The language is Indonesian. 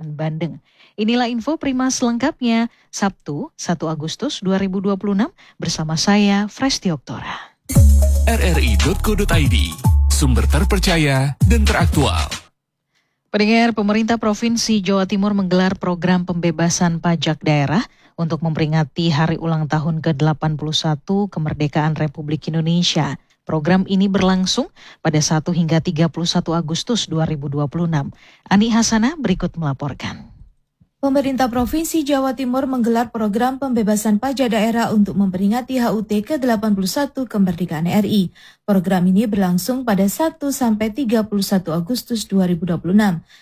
Kabupaten Bandeng. Inilah info Prima selengkapnya, Sabtu 1 Agustus 2026 bersama saya, Fresti Oktora. rri.co.id, sumber terpercaya dan teraktual. Pendengar, pemerintah Provinsi Jawa Timur menggelar program pembebasan pajak daerah untuk memperingati hari ulang tahun ke-81 kemerdekaan Republik Indonesia. Program ini berlangsung pada 1 hingga 31 Agustus 2026. Ani Hasanah berikut melaporkan. Pemerintah Provinsi Jawa Timur menggelar program pembebasan pajak daerah untuk memperingati HUT ke-81 kemerdekaan RI. Program ini berlangsung pada 1 sampai 31 Agustus 2026.